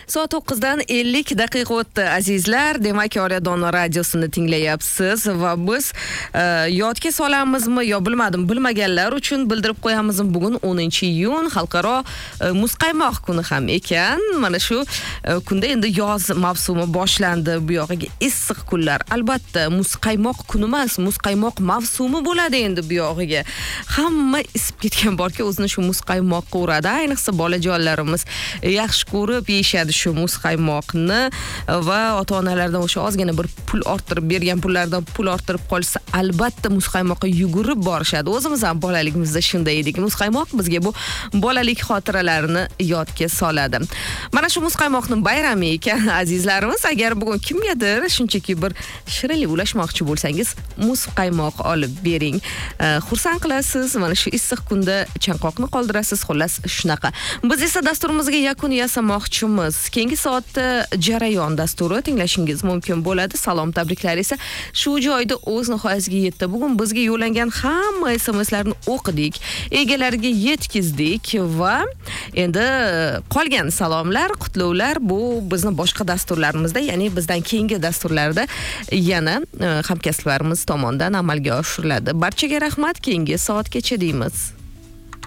Soat 9dan 50 daqiqa o'tdi azizlar. Demak, Oryadon radiosini tinglayapsiz va biz yodga solamizmi yo bilmadim, bilmaganlar uchun bildirib qo'yamiz. Bugun 10-iyun xalqaro muzqaymoq kuni ham ekan. Mana shu kunda endi yoz mavsumi boshlandi. Bu yog'iga issiq kunlar. Albatta, muzqaymoq kuni emas, muzqaymoq mavsumi bo'ladi endi bu yog'iga. Hamma isib ketgan borki, o'zini shu muzqaymoqqa uradi. Ayniqsa bolajonlarimiz yaxshi ko'rib yeyishadi shu muzqaymoqni va ota-onalardan o'sha ozgina bir pul orttirib bergan pullardan pul orttirib qolsa, albatta muzqaymoqqa yugurib borishadi. O'zimiz ham bolaligimizda shunday edik. Muzqaymoq bizga bu bolalik xotiralarini yodga soladi. Mana shu muzqaymoqni bayrami ekan azizlarimiz. Agar bugun kimgadir shunchaki bir shirinlik ulashmoqchi bo'lsangiz, muzqaymoq olib bering. Xursand qilasiz. Mana shu issiq kunda chanqoqni qoldirasiz. Xullas shunaqa. Biz esa dasturimizga yakun yasamoqchimiz. Keyingi soatda jarayon dasturi tinglashingiz mumkin bo'ladi. Salom, tabriklar esa shu joyda o'z nihoyasiga yetdi. Bugun bizga yo'llangan hamma SMSlarni o'qidik, egalariga yetkizdik va endi qolgan salomlar, qutluvlar bu bizni boshqa dasturlarimizda, ya'ni bizdan keyingi dasturlarda yana hamkasblarimiz tomonidan amalga oshiriladi. Barchaga rahmat, keyingi soatgacha deymiz.